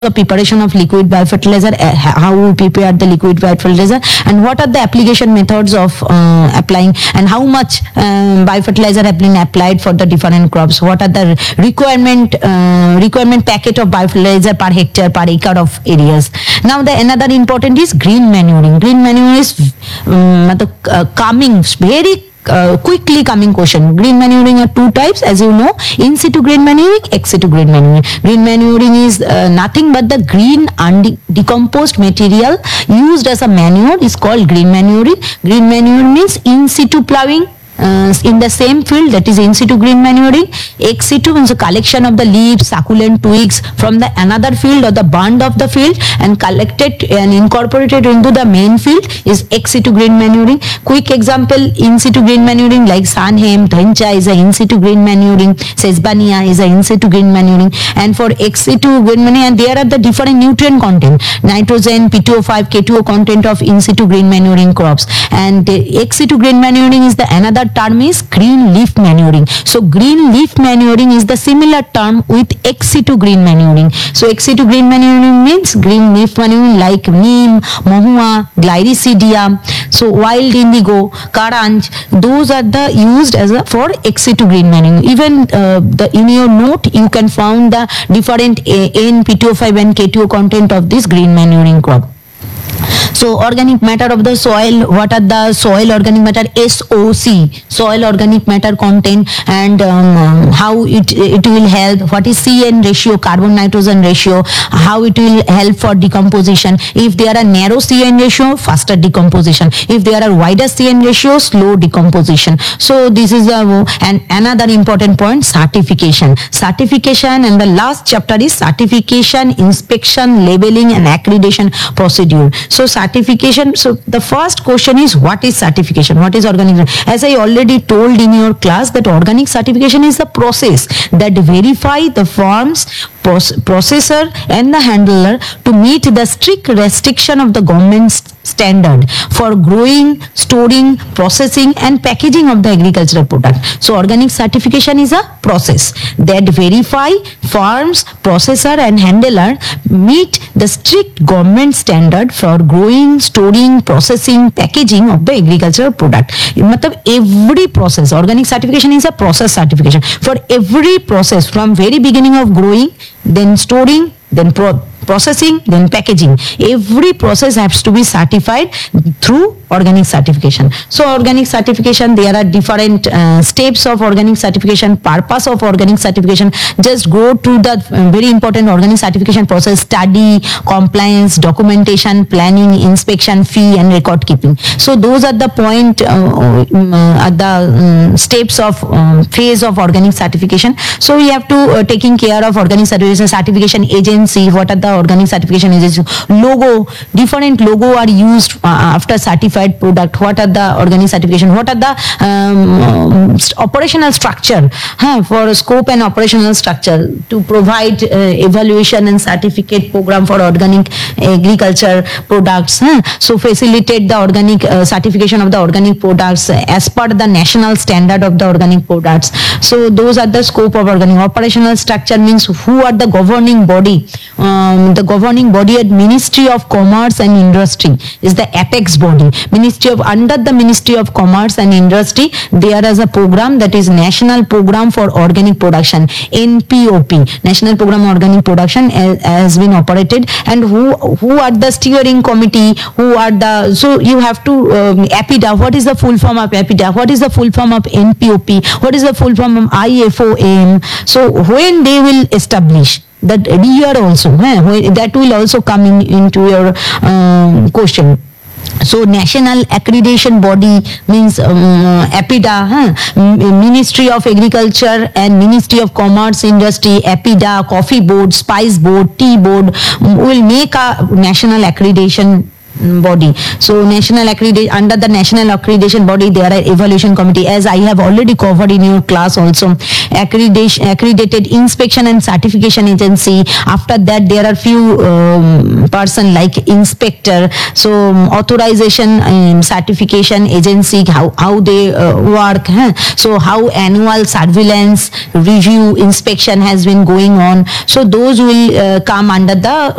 the preparation of liquid biofertilizer, how we prepare the liquid biofertilizer, and what are the application methods of applying, and how much biofertilizer have been applied for the different crops, what are the requirement packet of biofertilizer per hectare per acre of areas. Now the another important is green manuring. Green manuring is coming very quickly coming question. Green manuring are two types, as you know: in situ green manuring, ex situ green manuring. Green manuring is nothing but the green undecomposed material used as a manure is called green manuring. Green manuring means in situ plowing in the same field, that is in situ green manuring. Ex situ means a collection of the leaves, succulent twigs from the another field or the bund of the field and collected and incorporated into the main field is ex situ green manuring. Quick example: in situ green manuring like Sanhem, Dhancha is a in situ green manuring, Sesbania is a in situ green manuring. And for ex situ green manuring, and there are the different nutrient content, nitrogen, P2O5, K2O content of in situ green manuring crops. And ex situ green manuring is the another term is green leaf manuring. So green leaf manuring is the similar term with ex situ green manuring. So ex situ green manuring means green leaf manuring like neem, mahua, glycidium, so wild indigo, karanj, those are the used as a for ex situ green manuring. Even in your note you can find the different N, P2O5 and K2O content of this green manuring crop. So organic matter of the soil, what are the soil organic matter? SOC, soil organic matter content, and how it will help. What is CN ratio, carbon nitrogen ratio, how it will help for decomposition. If there are narrow CN ratio, faster decomposition. If there are wider CN ratio, slow decomposition. So this is and another important point, certification. Certification, and the last chapter is certification, inspection, labeling and accreditation procedure. So certification, so the first question is, what is certification? What is organic? As I already told in your class, that organic certification is the process that verify the farms, processor and the handler to meet the strict restriction of the government's standard for growing, storing, processing and packaging of the agricultural product. So organic certification is a process that verify farms, processor and handler meet the strict government standard for growing, storing, processing, packaging of the agricultural product. Every process, organic certification is a process certification for every process, from very beginning of growing, then storing, then processing, then packaging. Every process has to be certified through organic certification. So organic certification, there are different steps of organic certification, purpose of organic certification. Just go to the very important organic certification process: study, compliance, documentation, planning, inspection, fee and record keeping. So those are the point the steps of phase of organic certification. So we have to taking care of organic certification agency. What are the organic certification agency? Logo, different logo are used after certified product. What are the organic certification? What are the operational structure for scope and operational structure to provide evaluation and certificate program for organic agriculture products. So facilitate the organic certification of the organic products as per the national standard of the organic products. So those are the scope of organic. Operational structure means who are the governing body. The governing body at Ministry of Commerce and Industry is the apex body. Under the Ministry of Commerce and Industry, there is a program that is National Program for Organic Production, NPOP, National Program Organic Production has been operated. And who are the steering committee, who are the, so you have to APIDA, what is the full form of APIDA, what is the full form of NPOP, what is the full form of IFOAM. So when they will establish that year also, that will also come into your question. So national accreditation body means APIDA, Ministry of Agriculture and Ministry of Commerce Industry, APIDA, Coffee Board, Spice Board, Tea Board will make a national accreditation body. So national accreditation, under the national accreditation body there are evaluation committee, as I have already covered in your class also. Accredited inspection and certification agency. After that there are few person like inspector. So authorization certification agency, how they work, huh? So how annual surveillance review inspection has been going on. So those will come under the